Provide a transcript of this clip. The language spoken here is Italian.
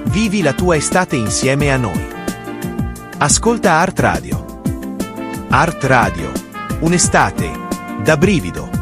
Vivi la tua estate insieme a noi. Ascolta Art Radio. Art Radio. Un'estate da brivido.